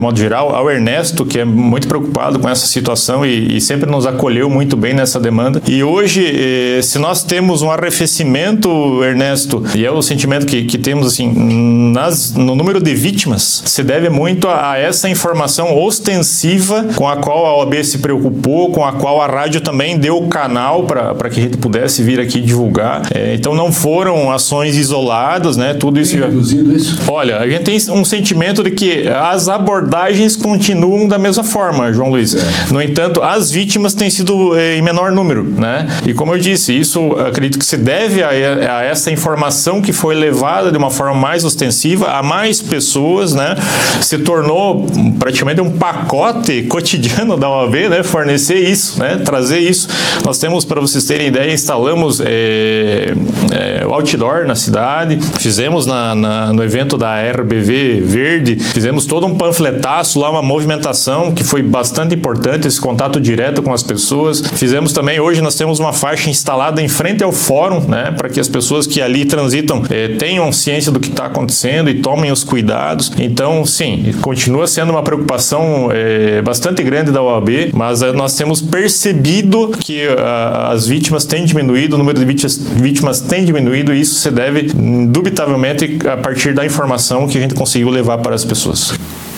modo geral, ao Ernesto, que é muito preocupado com essa situação e sempre nos acolheu muito bem nessa demanda. E hoje, se nós temos um arrefecimento, Ernesto, e é o sentimento que temos assim, no número de vítimas, se deve muito a essa informação ostensiva com a qual a OAB se preocupou, com a qual a rádio também deu o canal para que a gente pudesse vir aqui divulgar. Então não foram ações isoladas, né? Tudo isso. Reduzido isso? Olha, a gente tem um sentimento de que as abordagens continuam da mesma forma, João Luiz. No entanto, as vítimas têm sido em menor número, né? E como eu disse, isso acredito que se deve a essa informação que foi levada de uma forma mais ostensiva a mais pessoas, né? Se tornou praticamente um pacote cotidiano da OAB, né? Fornecer isso, né? Trazer isso. Nós temos, para vocês terem ideia, instalamos o outdoor na cidade, fizemos no evento da RBV Verde, fizemos todo um panfletaço lá, uma movimentação que foi bastante importante, esse contato direto com as pessoas. Fizemos também, hoje nós temos uma faixa instalada em frente ao fórum, né, para que as pessoas que ali transitam tenham ciência do que está acontecendo e tomem os cuidados. Então, sim, continua sendo uma preocupação bastante grande da OAB, mas nós temos percebido que as vítimas têm diminuído, o número de vítimas tem diminuído, e isso se deve, indubitavelmente, a partir da informação que a gente conseguiu levar para as pessoas.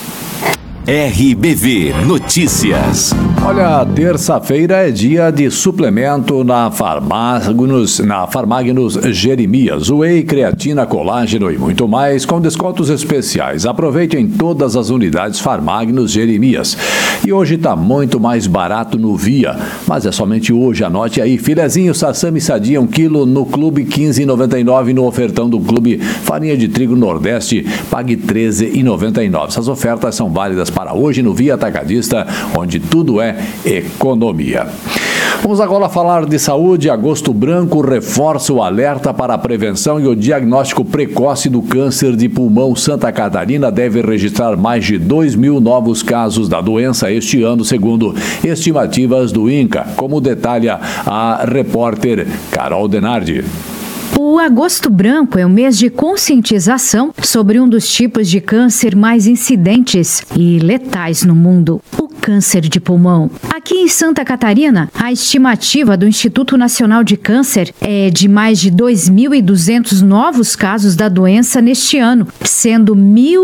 RBV Notícias. Olha, terça-feira é dia de suplemento na Farmagnos Jeremias. Whey, creatina, colágeno e muito mais com descontos especiais. Aproveite em todas as unidades Farmagnos Jeremias. E hoje está muito mais barato no Via, mas é somente hoje. Anote aí, filezinho Sassami Sadia 1 kg no Clube 15,99, no ofertão do Clube Farinha de Trigo Nordeste, pague 13,99. Essas ofertas são válidas para hoje no Via Atacadista, onde tudo é economia. Vamos agora falar de saúde. Agosto Branco reforça o alerta para a prevenção e o diagnóstico precoce do câncer de pulmão. Santa Catarina deve registrar mais de 2.000 novos casos da doença este ano, segundo estimativas do INCA, como detalha a repórter Carol Denardi. O Agosto Branco é um mês de conscientização sobre um dos tipos de câncer mais incidentes e letais no mundo, o câncer de pulmão. Aqui em Santa Catarina, a estimativa do Instituto Nacional de Câncer é de mais de 2.200 novos casos da doença neste ano, sendo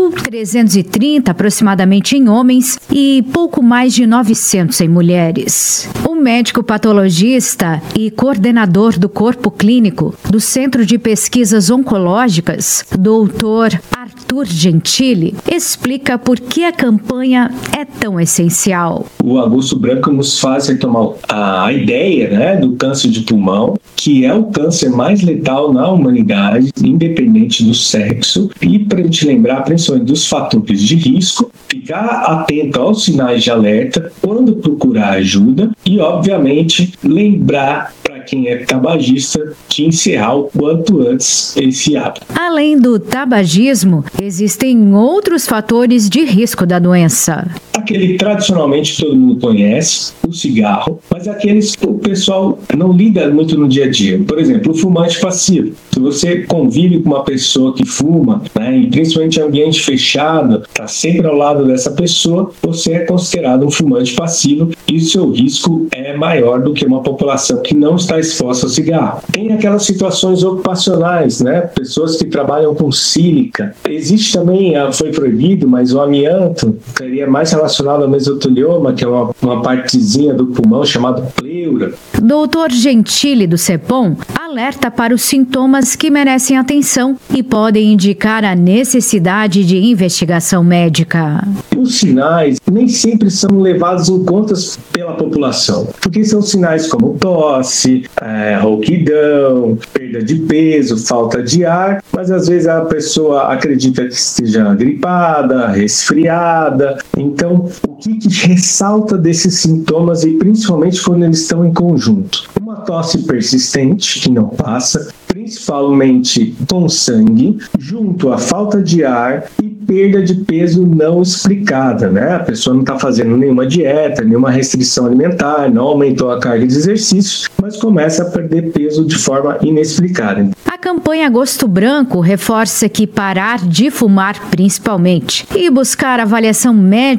1.330 aproximadamente em homens e pouco mais de 900 em mulheres. O médico patologista e coordenador do corpo clínico do Centro de Pesquisas Oncológicas, Dr. Arthur Gentili, explica por que a campanha é tão essencial. O Agosto Branco nos faz retomar a ideia, né, do câncer de pulmão, que é o câncer mais letal na humanidade, independente do sexo, e para a gente lembrar principalmente dos fatores de risco, ficar atento aos sinais de alerta, quando procurar ajuda e, obviamente, lembrar para quem é tabagista de encerrar o quanto antes esse hábito. Além do tabagismo, existem outros fatores de risco da doença. Aquele tradicionalmente todo mundo conhece, o cigarro, mas aqueles que o pessoal não lida muito no dia a dia. Por exemplo, o fumante passivo. Se você convive com uma pessoa que fuma, né, e principalmente em ambiente fechado, está sempre ao lado dessa pessoa, você é considerado um fumante passivo e o seu risco é maior do que uma população que não está exposta ao cigarro. Tem aquelas situações ocupacionais, né, pessoas que trabalham com sílica. Existe também, foi proibido, mas o amianto seria mais relacionado ao mesotelioma, que é uma partezinha do pulmão chamada pleura. Doutor Gentili, do CEPOM, alerta para os sintomas que merecem atenção e podem indicar a necessidade de investigação médica. Os sinais nem sempre são levados em conta pela população, porque são sinais como tosse, rouquidão, perda de peso, falta de ar, mas às vezes a pessoa acredita que esteja gripada, resfriada. Então, o que ressalta desses sintomas, e principalmente quando eles estão em conjunto? Uma tosse persistente que não passa, principalmente com sangue, junto à falta de ar e perda de peso não explicada, né? A pessoa não está fazendo nenhuma dieta, nenhuma restrição alimentar, não aumentou a carga de exercícios, mas começa a perder peso de forma inexplicada. A campanha Agosto Branco reforça que parar de fumar, principalmente, e buscar avaliação médica